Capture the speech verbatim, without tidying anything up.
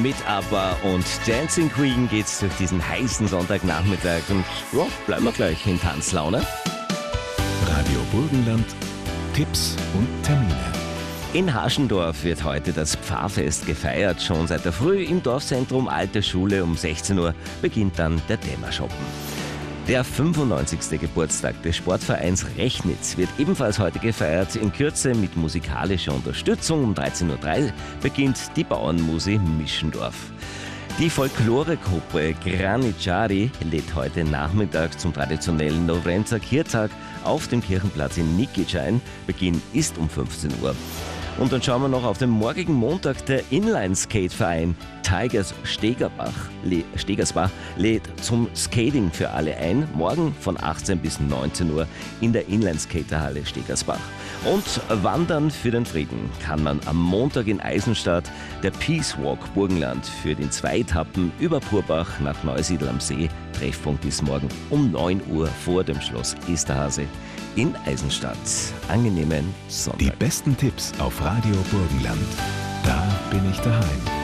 Mit ABBA und Dancing Queen geht's durch diesen heißen Sonntagnachmittag und ja, bleiben wir gleich in Tanzlaune. Radio Burgenland, Tipps und Termine. In Haschendorf wird heute das Pfarrfest gefeiert. Schon seit der Früh im Dorfzentrum Alte Schule um sechzehn Uhr beginnt dann der Dämmerschoppen. Der fünfundneunzigste Geburtstag des Sportvereins Rechnitz wird ebenfalls heute gefeiert. In Kürze mit musikalischer Unterstützung. Um dreizehn Uhr drei beginnt die Bauernmusi Mischendorf. Die Folkloregruppe Graniciari lädt heute Nachmittag zum traditionellen Novrenzer Kirtag auf dem Kirchenplatz in Nikic ein. Beginn ist um fünfzehn Uhr. Und dann schauen wir noch auf den morgigen Montag. Der Inline-Skate-Verein Tigers Stegerbach, Stegersbach lädt zum Skating für alle ein. Morgen von achtzehn bis neunzehn Uhr in der Inline-Skaterhalle Stegersbach. Und Wandern für den Frieden kann man am Montag in Eisenstadt. Der Peace Walk Burgenland führt in zwei Etappen über Purbach nach Neusiedl am See. Treffpunkt ist morgen um neun Uhr vor dem Schloss Esterhase in Eisenstadt. Angenehmen Sonntag. Die besten Tipps auf Radio Burgenland. Da bin ich daheim.